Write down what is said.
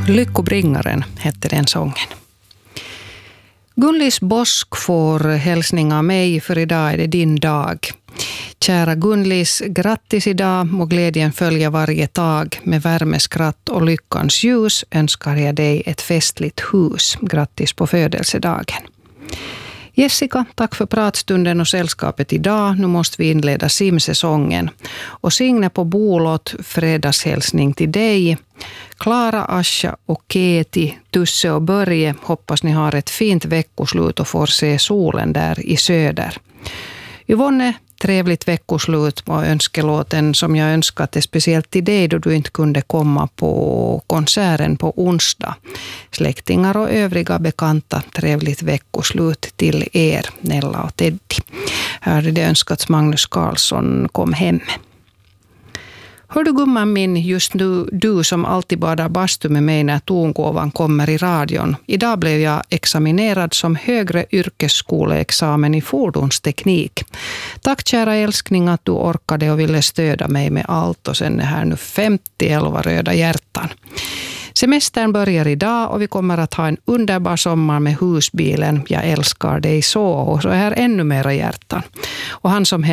Lyckobringaren hette den sången. Gunlis Bosk får hälsning av mig, för idag är det din dag. Kära Gunlis, grattis idag, må glädjen följa varje tag. Med värme, skratt och lyckans ljus önskar jag dig ett festligt hus. Grattis på födelsedagen. Jessica, tack för pratstunden och sällskapet idag. Nu måste vi inleda simsäsongen. Och Signe på Bolot, fredagshälsning till dig. Klara, Asha och Keti, Tusse och Börje, hoppas ni har ett fint veckoslut och får se solen där i söder. Yvonne, trevligt veckoslut och önskelåten som jag önskat är speciellt till dig då du inte kunde komma på konserten på onsdag. Släktingar och övriga bekanta, trevligt veckoslut till er, Nella och Teddy. Här hade det önskats Magnus Karlsson kom hem. Hör du gumman min, just nu du som alltid badar bastu med mig när tongåvan kommer i radion. Idag blev jag examinerad som högre yrkesskoleexamen i fordonsteknik. Tack kära älskling att du orkade och ville stödja mig med allt, och sen är här nu 50 röda hjärtan. Semestern börjar idag och vi kommer att ha en underbar sommar med husbilen. Jag älskar dig så, och så är här ännu mera hjärtan. Och han som